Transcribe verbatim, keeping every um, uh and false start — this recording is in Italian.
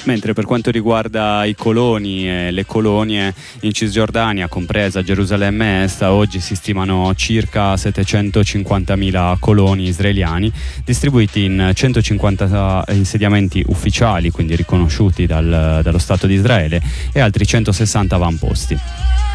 Mentre per quanto riguarda i coloni e le colonie in Cisgiordania, compresa Gerusalemme Est, oggi si stimano circa settecentocinquantamila coloni israeliani distribuiti in centocinquanta insediamenti ufficiali, quindi riconosciuti dal, dallo Stato di Israele, e altri centosessanta avamposti.